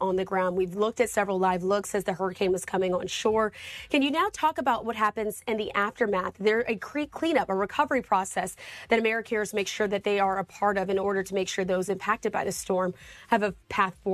on the ground. We've looked at several live looks as the hurricane was coming on shore. Can you now talk about what happens in the aftermath? There's a cleanup, a recovery process that AmeriCares makes sure that they are a part of in order to make sure those impacted by the storm have a path forward.